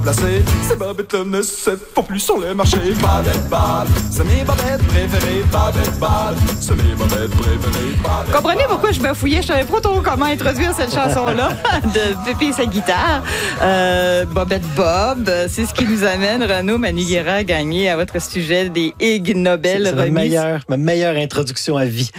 Placé, ces bobettes ne se font plus sur le marché. Babette Bad, c'est mes bobettes préférées. Babette Bad, c'est mes bobettes préférées. Comprenez pourquoi je bafouillais? Je savais pas trop comment introduire cette chanson-là de Pépé et sa guitare. Bobette Bob, c'est ce qui nous amène, Renaud Maniguera, à gagner à votre sujet des Ig Nobel remis. C'est ma meilleure introduction à vie.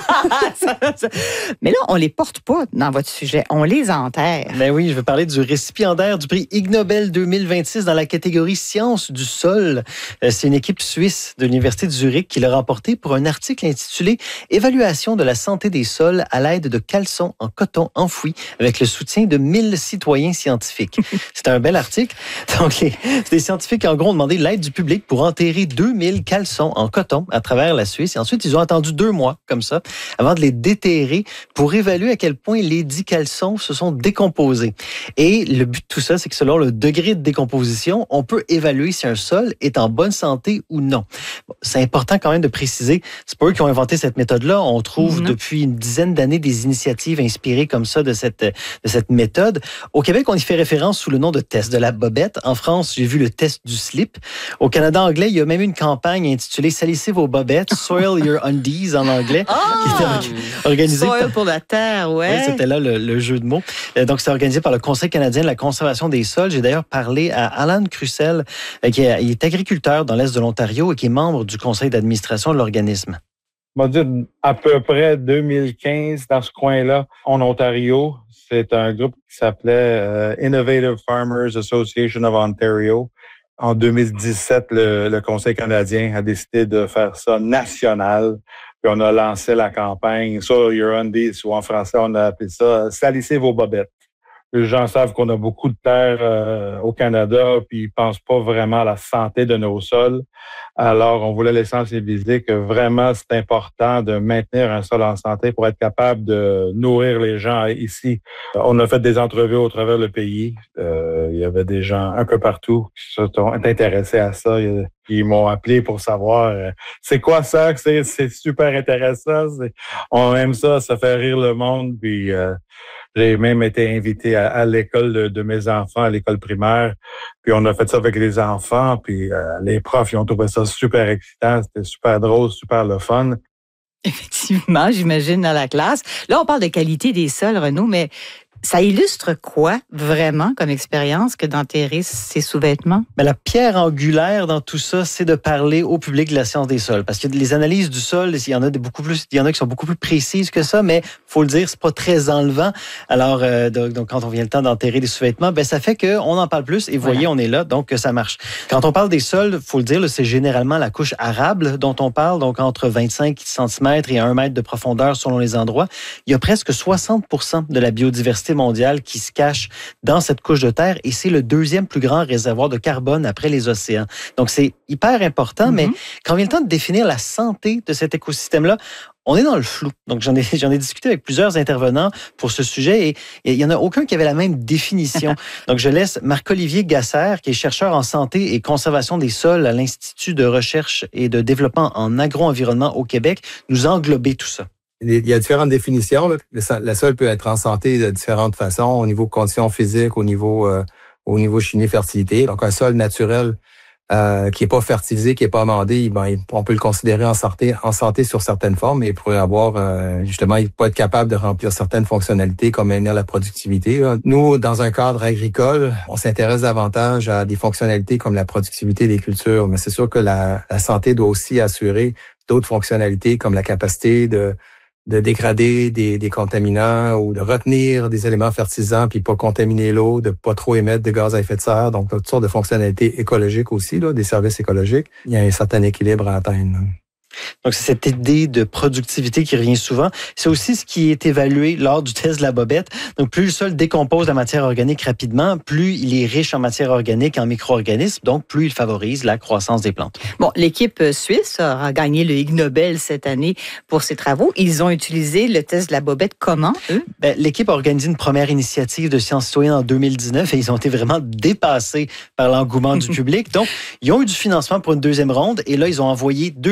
Mais là, on les porte pas dans votre sujet, on les enterre. Ben oui, je veux parler du récipiendaire du prix Ig Nobel 2026 dans la catégorie Sciences du sol. C'est une équipe suisse de l'Université de Zurich qui l'a remporté pour un article intitulé « Évaluation de la santé des sols à l'aide de caleçons en coton enfoui avec le soutien de 1000 citoyens scientifiques ». C'est un bel article. Donc, c'est des scientifiques qui, en gros, ont demandé l'aide du public pour enterrer 2000 caleçons en coton à travers la Suisse. Et ensuite, ils ont attendu 2 mois, comme ça, avant de les déterrer pour évaluer à quel point les 10 caleçons se sont décomposés. Et le but de tout ça, c'est que selon le degré de décomposition, on peut évaluer si un sol est en bonne santé ou non. Bon, c'est important quand même de préciser, c'est pas eux qui ont inventé cette méthode-là. On trouve depuis une dizaine d'années des initiatives inspirées comme ça de cette méthode. Au Québec, on y fait référence sous le nom de test de la bobette. En France, j'ai vu le test du slip. Au Canada anglais, il y a même une campagne intitulée « Salissez vos bobettes »,« Soil your undies » en anglais, qui était organisée Soil pour la terre, ouais. Oui, c'était là le jeu de mots. Donc, c'est organisé par le Conseil canadien de la conservation des sols. J'ai d'ailleurs parlé à Alan Crussell, qui est agriculteur dans l'Est de l'Ontario et qui est membre du conseil d'administration de l'organisme. On va dire à peu près 2015 dans ce coin-là, en Ontario. C'est un groupe qui s'appelait Innovative Farmers Association of Ontario. En 2017, le Conseil canadien a décidé de faire ça national. Puis on a lancé la campagne Soil Your Undies, ou en français, on a appelé ça « Salissez vos bobettes ». Les gens savent qu'on a beaucoup de terre au Canada, puis ils pensent pas vraiment à la santé de nos sols. Alors, on voulait les sensibiliser que vraiment, c'est important de maintenir un sol en santé pour être capable de nourrir les gens ici. On a fait des entrevues au travers le pays. Il y avait des gens un peu partout qui se sont intéressés à ça. Ils m'ont appelé pour savoir c'est quoi ça, c'est super intéressant. On aime ça, ça fait rire le monde. Puis j'ai même été invité à l'école de mes enfants, à l'école primaire. Puis on a fait ça avec les enfants. Puis les profs, ils ont trouvé ça super excitant. C'était super drôle, super le fun. Effectivement, j'imagine, dans la classe. Là, on parle de qualité des sols, Renaud, mais ça illustre quoi, vraiment, comme expérience, que d'enterrer ces sous-vêtements? Mais la pierre angulaire dans tout ça, c'est de parler au public de la science des sols. Parce que les analyses du sol, il y en a qui sont beaucoup plus précises que ça, mais faut le dire, c'est pas très enlevant. Alors, donc quand on vient le temps d'enterrer des sous-vêtements, ben ça fait qu'on en parle plus. Et voyez, on est là, donc ça marche. Quand on parle des sols, faut le dire, c'est généralement la couche arable dont on parle, donc entre 25 cm et 1 mètre de profondeur selon les endroits. Il y a presque 60% de la biodiversité mondiale qui se cache dans cette couche de terre et c'est le 2e plus grand réservoir de carbone après les océans. Donc, c'est hyper important, mais quand vient le temps de définir la santé de cet écosystème-là, on est dans le flou. Donc, j'en ai discuté avec plusieurs intervenants pour ce sujet et il n'y en a aucun qui avait la même définition. Donc, je laisse Marc-Olivier Gasser, qui est chercheur en santé et conservation des sols à l'Institut de recherche et de développement en agro-environnement au Québec, nous englober tout ça. Il y a différentes définitions. Le sol peut être en santé de différentes façons, au niveau conditions physiques, au niveau chimie-fertilité. Donc, un sol naturel qui est pas fertilisé, qui est pas amendé, on peut le considérer en santé sur certaines formes, mais il pourrait avoir justement, il peut être capable de remplir certaines fonctionnalités comme maintenir la productivité. Nous, dans un cadre agricole, on s'intéresse davantage à des fonctionnalités comme la productivité des cultures, mais c'est sûr que la santé doit aussi assurer d'autres fonctionnalités comme la capacité de dégrader des contaminants ou de retenir des éléments fertilisants puis pas contaminer l'eau, de pas trop émettre de gaz à effet de serre. Donc, toutes sortes de fonctionnalités écologiques aussi, des services écologiques. Il y a un certain équilibre à atteindre. Donc, c'est cette idée de productivité qui revient souvent. C'est aussi ce qui est évalué lors du test de la bobette. Donc, plus le sol décompose la matière organique rapidement, plus il est riche en matière organique, en micro-organismes, donc plus il favorise la croissance des plantes. Bon, l'équipe suisse a gagné le Ig Nobel cette année pour ses travaux. Ils ont utilisé le test de la bobette comment, eux? L'équipe a organisé une première initiative de sciences citoyennes en 2019 et ils ont été vraiment dépassés par l'engouement du public. Donc, ils ont eu du financement pour une 2e ronde et là, ils ont envoyé 2000 sous-vêtements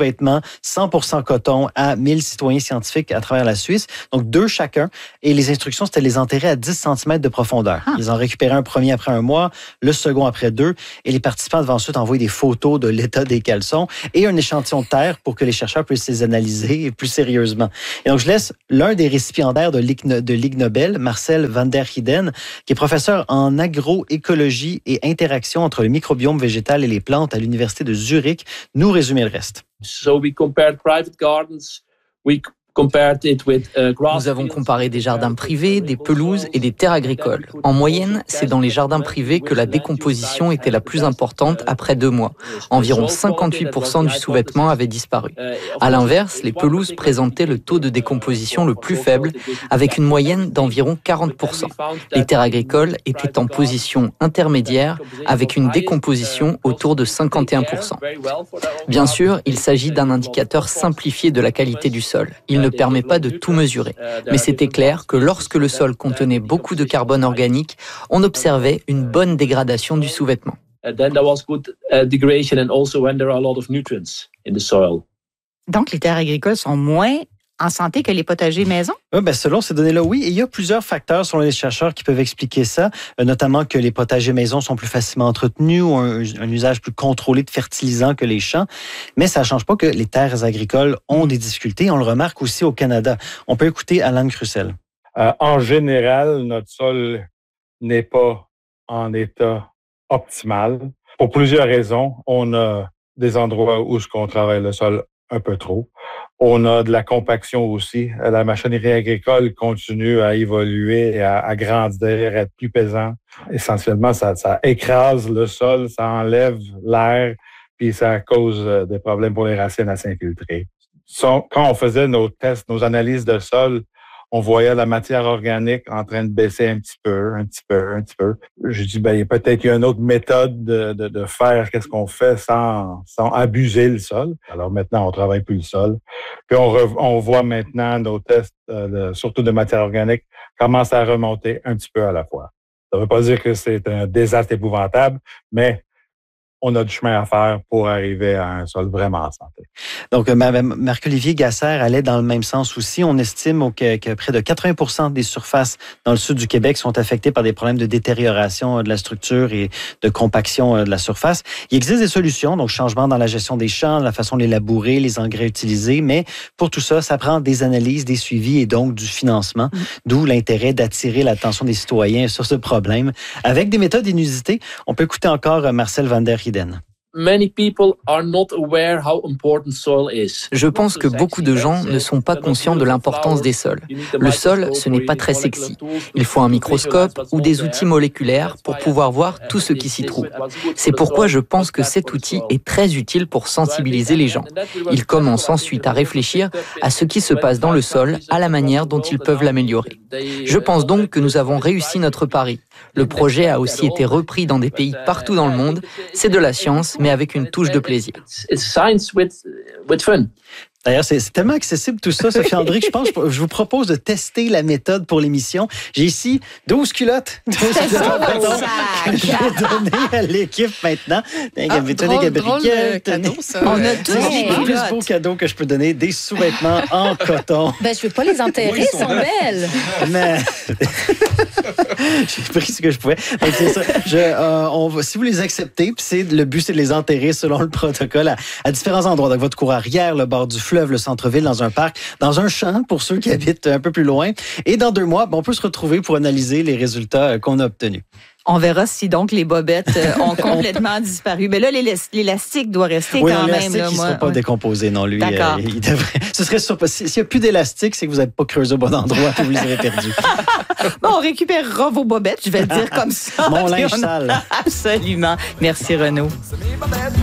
sous-vêtements 100% coton à 1000 citoyens scientifiques à travers la Suisse. Donc, 2 chacun. Et les instructions, c'était de les enterrer à 10 cm de profondeur. Ils en récupéraient un premier après 1 mois, le second après 2. Et les participants devaient ensuite envoyer des photos de l'état des caleçons et un échantillon de terre pour que les chercheurs puissent les analyser plus sérieusement. Et donc, je laisse l'un des récipiendaires de l'Ig Nobel, Marcel van der Heijden, qui est professeur en agroécologie et interaction entre le microbiome végétal et les plantes à l'Université de Zurich, nous résumer le reste. So we compared private gardens, Nous avons comparé des jardins privés, des pelouses et des terres agricoles. En moyenne, c'est dans les jardins privés que la décomposition était la plus importante après 2 mois. Environ 58% du sous-vêtement avait disparu. À l'inverse, les pelouses présentaient le taux de décomposition le plus faible, avec une moyenne d'environ 40%. Les terres agricoles étaient en position intermédiaire, avec une décomposition autour de 51%. Bien sûr, il s'agit d'un indicateur simplifié de la qualité du sol. Il ne permet pas de tout mesurer. Mais c'était clair que lorsque le sol contenait beaucoup de carbone organique, on observait une bonne dégradation du sous-vêtement. Donc, les terres agricoles sont moins en santé que les potagers maison? Selon ces données-là, oui. Et il y a plusieurs facteurs, selon les chercheurs, qui peuvent expliquer ça, notamment que les potagers maison sont plus facilement entretenus ou un usage plus contrôlé de fertilisants que les champs. Mais ça ne change pas que les terres agricoles ont des difficultés. On le remarque aussi au Canada. On peut écouter Alan Crussel. En général, notre sol n'est pas en état optimal. Pour plusieurs raisons. On a des endroits où on travaille le sol un peu trop. On a de la compaction aussi. La machinerie agricole continue à évoluer et à grandir, à être plus pesant. Essentiellement, ça écrase le sol, ça enlève l'air, puis ça cause des problèmes pour les racines à s'infiltrer. Quand on faisait nos tests, nos analyses de sol, on voyait la matière organique en train de baisser un petit peu. Je dis, peut-être qu'il y a une autre méthode de faire qu'est-ce qu'on fait sans abuser le sol. Alors maintenant, on travaille plus le sol. Puis on voit maintenant nos tests, surtout de matière organique, commencent à remonter un petit peu à la fois. Ça ne veut pas dire que c'est un désastre épouvantable, mais on a du chemin à faire pour arriver à un sol vraiment en santé. Donc, Marc-Olivier Gasser allait dans le même sens aussi. On estime que près de 80% des surfaces dans le sud du Québec sont affectées par des problèmes de détérioration de la structure et de compaction de la surface. Il existe des solutions, donc changement dans la gestion des champs, la façon de les labourer, les engrais utilisés, mais pour tout ça, ça prend des analyses, des suivis et donc du financement, d'où l'intérêt d'attirer l'attention des citoyens sur ce problème. Avec des méthodes inusitées, on peut écouter encore Marcel van der Heijden. Je pense que beaucoup de gens ne sont pas conscients de l'importance des sols. Le sol, ce n'est pas très sexy. Il faut un microscope ou des outils moléculaires pour pouvoir voir tout ce qui s'y trouve. C'est pourquoi je pense que cet outil est très utile pour sensibiliser les gens. Ils commencent ensuite à réfléchir à ce qui se passe dans le sol, à la manière dont ils peuvent l'améliorer. Je pense donc que nous avons réussi notre pari. Le projet a aussi été repris dans des pays partout dans le monde. C'est de la science, mais avec une touche de plaisir. D'ailleurs, c'est tellement accessible tout ça, Sophie André, que je vous propose de tester la méthode pour l'émission. J'ai ici 12 culottes. 12 culottes que je vais donner à l'équipe maintenant. Drôle cadeau, ça. On a tous des culottes. Le plus beau cadeau que je peux donner, des sous-vêtements en coton. Je ne veux pas les enterrer, ils sont belles. Mais j'ai pris ce que je pouvais. Donc, c'est ça. Si vous les acceptez, puis le but, c'est de les enterrer selon le protocole à différents endroits. Donc, votre cour arrière, le bord du fleuve, le centre-ville, dans un parc, dans un champ pour ceux qui habitent un peu plus loin. Et dans 2 mois, on peut se retrouver pour analyser les résultats qu'on a obtenus. On verra si donc les bobettes ont complètement disparu. Mais là, l'élastique doit rester quand même. L'élastique, il ne sera pas décomposé, non, lui. D'accord. Il devrait. Ce serait s'il n'y a plus d'élastique, c'est que vous n'avez pas creusé au bon endroit et vous les avez perdus. On récupérera vos bobettes, je vais le dire comme ça. Mon linge sale. Absolument. Merci, Renaud.